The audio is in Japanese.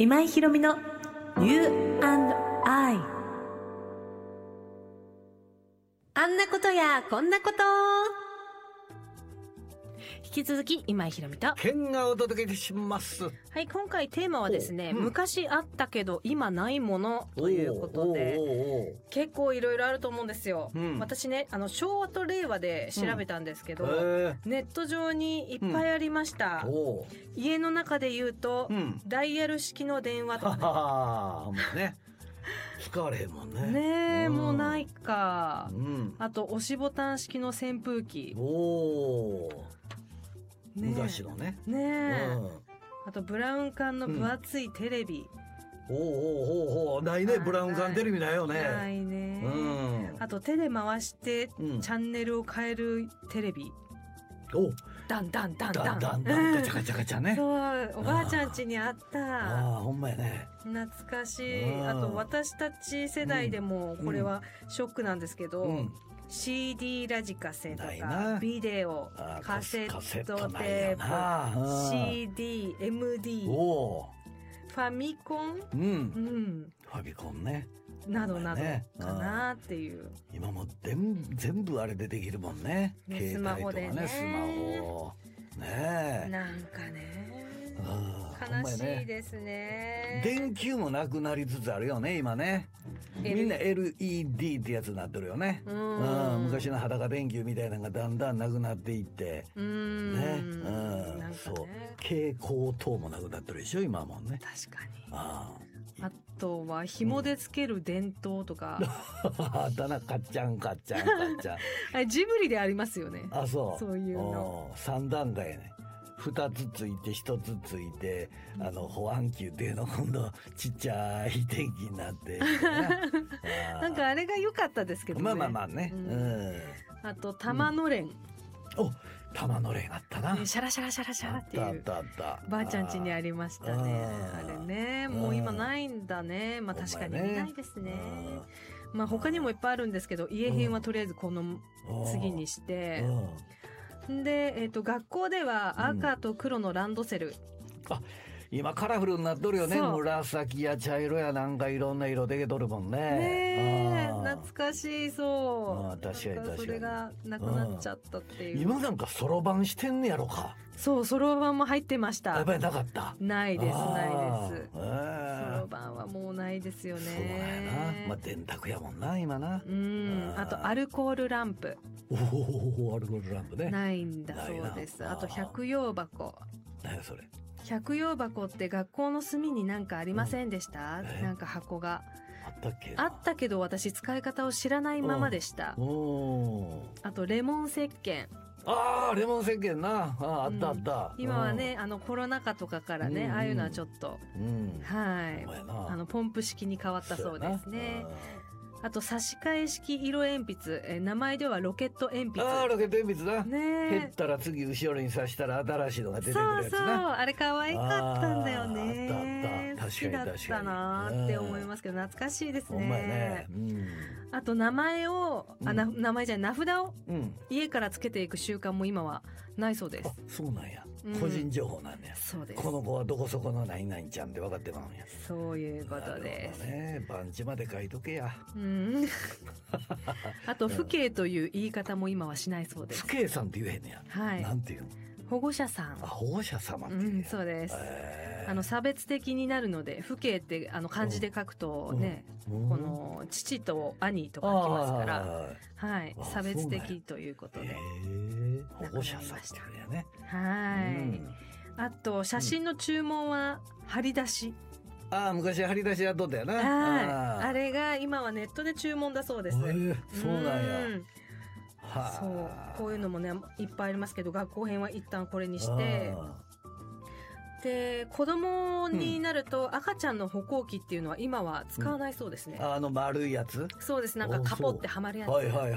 今井ひろみの You and I。 あんなことやこんなこと。引き続き今井ひろみとケンがお届けします。 はい、今回テーマはですね、昔あったけど今ないものということで、結構いろいろあると思うんですよ、私ね、昭和と令和で調べたんですけど、ネット上にいっぱいありました、家の中で言うと、ダイヤル式の電話とかね使われへんもんね。 ねえ、もうないか、あと押しボタン式の扇風機、 昔のね。 あとブラウン管の分厚いテレビ。 ないね、ブラウン管テレビないよね。 ないね。あと手で回してチャンネルを変えるテレビ。ダンダンダンダンダンダンガチャガチャガチャね。 そう、おばあちゃん家にあった。 ほんまやね。 懐かしい。あと私たち世代でもこれはショックなんですけど、CD ラジカセとかビデオ、カセットテープ、CD、MD、ファミコン、 ファミコンね、 などなどかなっていう。 今も全部あれでできるもんね。 スマホでね。 スマホね。 なんかね、悲しいですね。 電球もなくなりつつあるよね今ね。みんな LED ってやつになってるよね。昔の裸電球みたいなのがだんだんなくなっていってそう、蛍光灯もなくなってるでしょ今もね。 確かに。あとは紐でつける電灯とかあったな、カッチャンカッチャンカッチャンあれジブリでありますよね。そういうの 3段階ね。2つついて1つついて、保安球っていうの今度ちっちゃい電気になってなんかあれが良かったですけどね。 まあね。 あと玉のれん。 玉のれんあったな。 シャラシャラシャラシャラっていう。 あったばあちゃん家にありましたね。あれね、もう今ないんだね。まあ確かにないですね。まあ他にもいっぱいあるんですけど、家編はとりあえずこの次にして。で、学校では赤と黒のランドセル。 今カラフルになっとるよね。紫や茶色やなんかいろんな色でけとるもんね。 懐かしい。そう。 確かにそれがなくなっちゃったっていう。 今なんかそろばんしてんねやろか。 そう、そろばんも入ってました。 やっぱりなかった。 ないですないです。そろばんはもうないですよね。 そうやな。まあ電卓やもんな今な。 あとアルコールランプ。 アルコールランプね。 ないんだそうです。あと百葉箱。 何それ。 百葉箱って学校の隅になんかありませんでした？なんか箱があったけど私使い方を知らないままでした。あとレモン石鹸。 レモン石鹸な。あったあった。 今はね、コロナ禍とかからね、ああいうのはちょっとポンプ式に変わったそうですね。あと差し替え式色鉛筆、名前ではロケット鉛筆。 ロケット鉛筆だね。減ったら次後ろに刺したら新しいのが出てくるやつな。 そう、あれ可愛かったんだよね。 あった。 好きだったなって思いますけど、懐かしいですね。 ほんまやね。 あと名前を名前じゃない、名札を家からつけていく習慣も今はないそうです。 そうなんや。個人情報なんや。 そうです。 この子はどこそこの何々ちゃんって分かってまうんや。 そういうことですね。番地まで書いとけや。 あと父兄という言い方も今はしないそうです。 父兄さんって言えへんねや。なんていうの？ 保護者さん。 保護者様っていう。 そうです。差別的になるので、父兄って漢字で書くとね、この父と兄と書きますから、差別的ということで。 保護者さんっていうね。 あと写真の注文は張り出し。 昔張り出しやっとったよな。 あれが今はネットで注文だそうです。 そうなんや。 そう、こういうのもねいっぱいありますけど、学校編は一旦これにして、で子供になると赤ちゃんの歩行器っていうのは今は使わないそうですね。 丸いやつ。 そうです。なんかカポってはまるやつ。